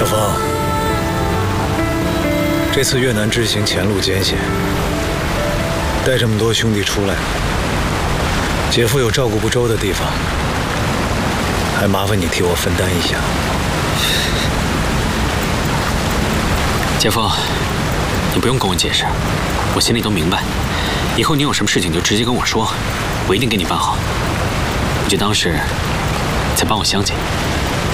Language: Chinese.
小芳，这次越南之行前路艰险，带这么多兄弟出来，姐夫有照顾不周的地方，还麻烦你替我分担一下。 姐夫，你不用跟我解释，我心里都明白。以后你有什么事情就直接跟我说，我一定给你办好。你就当是在帮我相姐。